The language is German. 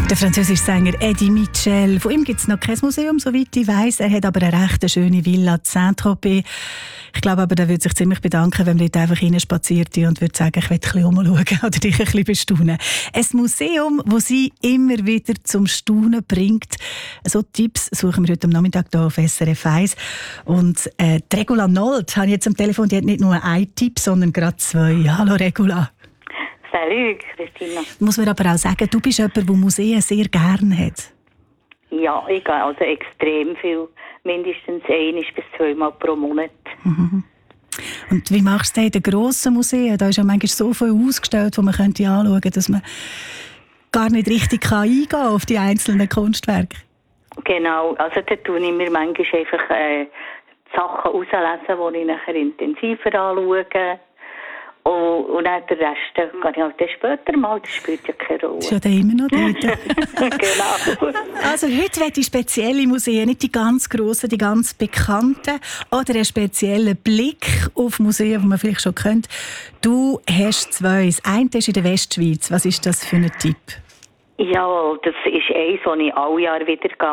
Der französische Sänger Eddie Mitchell. Von ihm gibt es noch kein Museum, soweit ich weiss. Er hat aber eine recht schöne Villa in Saint-Tropez. Ich glaube aber, der würde sich ziemlich bedanken, wenn man dort einfach reinspaziert und würde sagen, ich will ein bisschen umschauen oder dich ein bisschen bestaunen. Ein Museum, das sie immer wieder zum Staunen bringt. So Tipps suchen wir heute am Nachmittag hier auf SRF 1. Und die Regula Nold habe ich jetzt am Telefon, die hat nicht nur einen Tipp, sondern gerade zwei. Hallo Regula. Salut, Christina. Muss man aber auch sagen, du bist jemand, der Museen sehr gerne hat. Ja, ich gehe also extrem viel. Mindestens 1 bis 2 Mal pro Monat. Mhm. Und wie machst du das in den grossen Museen? Da ist ja manchmal so viel ausgestellt, wo man könnte anschauen könnte, dass man gar nicht richtig eingehen kann auf die einzelnen Kunstwerke. Genau, also da tue ich mir manchmal einfach Sachen auslesen, die ich nachher intensiver anschaue. Und dann den Rest kann ich halt später mal, das spielt ja keine Rolle. Das ist ja dann immer noch dort. Genau. Also heute will ich spezielle Museen, nicht die ganz grossen, die ganz bekannten, oder einen speziellen Blick auf Museen, die man vielleicht schon kennt. Du hast zwei. Das eine ist in der Westschweiz. Was ist das für ein Tipp? Ja, das ist eins, wo ich alle Jahre wieder gehe.